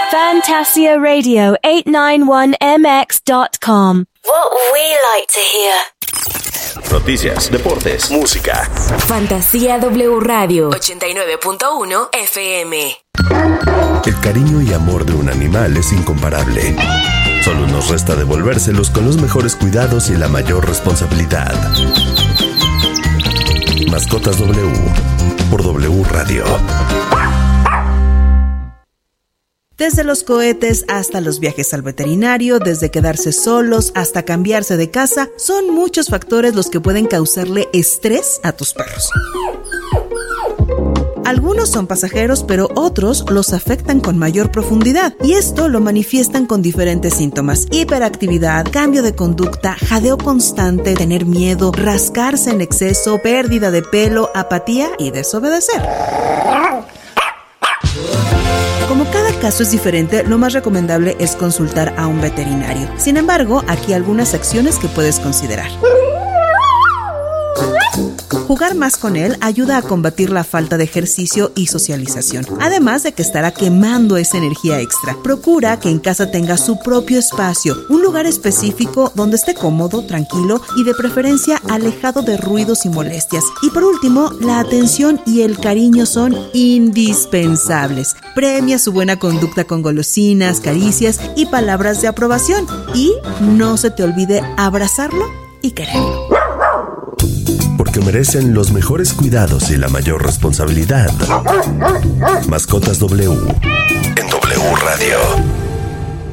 FantasiaRadio891mx.com. What we like to hear. Noticias, deportes, música. Fantasía W Radio 89.1 FM. El cariño y amor de un animal es incomparable. Solo nos resta devolvérselos con los mejores cuidados y la mayor responsabilidad. Mascotas W por W Radio. Desde los cohetes hasta los viajes al veterinario, desde quedarse solos hasta cambiarse de casa, son muchos factores los que pueden causarle estrés a tus perros. Algunos son pasajeros, pero otros los afectan con mayor profundidad, y esto lo manifiestan con diferentes síntomas: hiperactividad, cambio de conducta, jadeo constante, tener miedo, rascarse en exceso, pérdida de pelo, apatía y desobedecer. Como cada caso es diferente, lo más recomendable es consultar a un veterinario. Sin embargo, aquí algunas acciones que puedes considerar. Jugar más con él ayuda a combatir la falta de ejercicio y socialización, además de que estará quemando esa energía extra. Procura que en casa tenga su propio espacio, un lugar específico donde esté cómodo, tranquilo y de preferencia alejado de ruidos y molestias. Y por último, la atención y el cariño son indispensables. Premia su buena conducta con golosinas, caricias y palabras de aprobación. Y no se te olvide abrazarlo y quererlo. Porque merecen los mejores cuidados y la mayor responsabilidad. Mascotas W en W Radio.